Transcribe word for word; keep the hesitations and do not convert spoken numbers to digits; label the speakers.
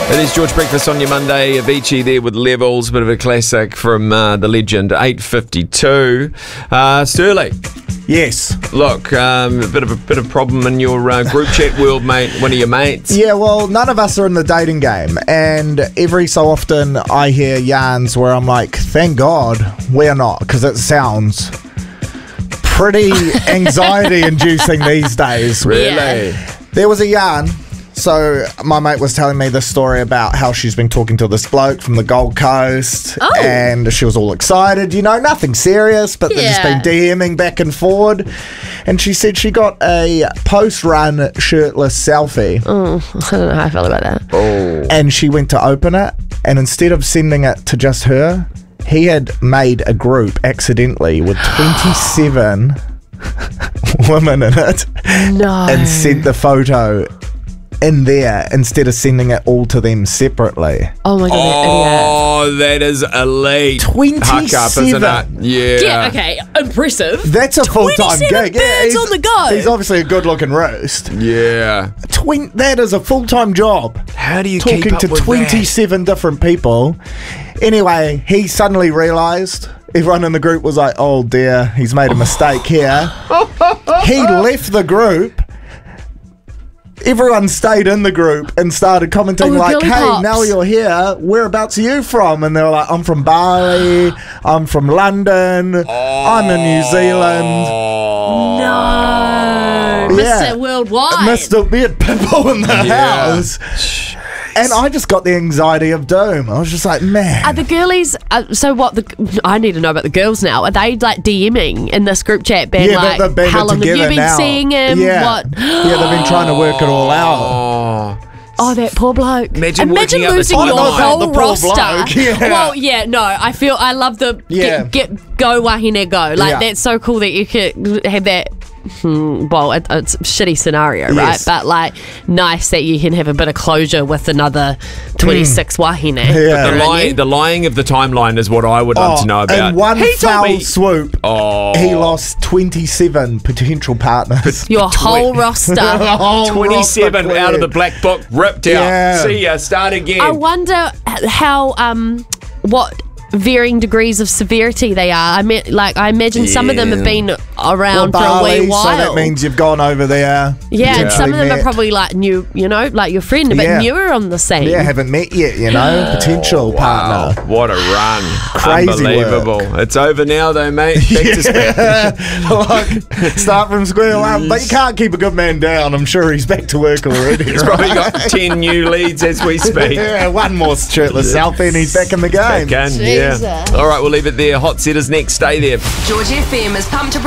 Speaker 1: It is George Breakfast on your Monday. Avicii there with Levels, bit of a classic from uh, the legend, eight fifty-two. Uh, Sterling.
Speaker 2: Yes.
Speaker 1: Look, um, a bit of a bit of problem in your uh, group chat world, mate. One of your mates.
Speaker 2: Yeah, well, none of us are in the dating game, and every so often I hear yarns where I'm like, thank God we're not, because it sounds pretty anxiety-inducing these days.
Speaker 1: Really?
Speaker 3: Yeah.
Speaker 2: There was a yarn. So my mate was telling me this story about how she's been talking to this bloke from the Gold Coast,
Speaker 3: Oh.
Speaker 2: and she was all excited, you know, nothing serious, but they've just been
Speaker 3: Yeah.
Speaker 2: DMing back and forward. And she said she got a post-run shirtless selfie,
Speaker 3: Oh, I don't know how I feel about that.
Speaker 1: Oh.
Speaker 2: and she went to open it, and instead of sending it to just her, he had made a group accidentally with twenty-seven women in it,
Speaker 3: No.
Speaker 2: and sent the photo in there instead of sending it all to them separately.
Speaker 3: Oh my god, that idiot.
Speaker 1: Oh, that is elite. Huck up, isn't it? Yeah.
Speaker 3: Yeah, okay, impressive.
Speaker 2: That's a full-time
Speaker 3: twenty-seven
Speaker 2: gig. Yeah,
Speaker 3: birds
Speaker 2: he's-
Speaker 3: on the go.
Speaker 2: He's obviously a good-looking roost.
Speaker 1: Yeah.
Speaker 2: Twen- that is a full-time job.
Speaker 1: How do you keep
Speaker 2: Talking
Speaker 1: up
Speaker 2: to
Speaker 1: with
Speaker 2: twenty-seven different people. Anyway, he suddenly realised, everyone in the group was like, oh dear, he's made a mistake here. He left the group. Everyone stayed in the group and started commenting
Speaker 3: Oh, the
Speaker 2: like,
Speaker 3: girly
Speaker 2: hey,
Speaker 3: pops.
Speaker 2: now you're here, whereabouts are you from? And they were like, I'm from Bali, I'm from London, I'm in New Zealand.
Speaker 1: Oh.
Speaker 3: No.
Speaker 2: Yeah.
Speaker 3: Mister Worldwide.
Speaker 2: Mister Beard Pitbull in the
Speaker 1: Yeah.
Speaker 2: house. And I just got the anxiety of doom. I was just like, man.
Speaker 3: Are the girlies, uh, so what, the I need to know about the girls now. Are they like DMing in this group chat being
Speaker 2: yeah,
Speaker 3: like,
Speaker 2: they- they've been
Speaker 3: how long have you
Speaker 2: together
Speaker 3: been
Speaker 2: now.
Speaker 3: seeing him?
Speaker 2: Yeah.
Speaker 3: What?
Speaker 2: Yeah, they've been trying to work it all out.
Speaker 1: Oh.
Speaker 3: Oh, that poor bloke.
Speaker 1: Imagine working out the
Speaker 3: losing
Speaker 1: timeline.
Speaker 3: your
Speaker 1: Oh,
Speaker 3: whole
Speaker 2: the poor
Speaker 3: roster.
Speaker 2: bloke, yeah.
Speaker 3: Well, yeah, no, I feel, I love the
Speaker 2: Yeah.
Speaker 3: get, get go wahine go. Like,
Speaker 2: Yeah.
Speaker 3: that's so cool that you could have that. Hmm, well, it, it's a shitty scenario, right?
Speaker 2: Yes.
Speaker 3: But like, nice that you can have a bit of closure with another twenty-six wahine.
Speaker 2: Yeah.
Speaker 1: The,
Speaker 3: Good on
Speaker 1: ly-
Speaker 3: you.
Speaker 1: the lying of the timeline is what I would love to know about.
Speaker 2: In one
Speaker 1: He told
Speaker 2: foul
Speaker 1: me-
Speaker 2: swoop,
Speaker 1: Oh.
Speaker 2: he lost twenty-seven potential partners.
Speaker 3: Your whole roster.
Speaker 2: Whole
Speaker 1: twenty-seven
Speaker 2: roster
Speaker 1: out of the
Speaker 2: cleared.
Speaker 1: black book, ripped out.
Speaker 2: Yeah.
Speaker 1: See ya, start again.
Speaker 3: I wonder how um what varying degrees of severity they are. I mean, like I imagine some of them have been around
Speaker 2: Well,
Speaker 3: for a
Speaker 2: Bali,
Speaker 3: wee while.
Speaker 2: so that means you've gone over there.
Speaker 3: yeah, and some of them
Speaker 2: potentially
Speaker 3: are
Speaker 2: met.
Speaker 3: probably like new, you know, like your friend, a bit
Speaker 2: Yeah.
Speaker 3: newer on the scene.
Speaker 2: Yeah, haven't met yet, you know, potential
Speaker 1: Wow,
Speaker 2: partner.
Speaker 1: what a run.
Speaker 2: Crazy
Speaker 1: Unbelievable. It's over now though, mate. Back to spec.
Speaker 2: Like, start from square one, but you can't keep a good man down. I'm sure he's back to work already.
Speaker 1: He's probably got ten new leads as we speak.
Speaker 2: Yeah, one more shirtless selfie and he's back in the game.
Speaker 1: Back in, yeah.
Speaker 3: Jesus.
Speaker 1: All right, we'll leave it there. Hot Setters next. Stay there.
Speaker 4: George F M is pumped to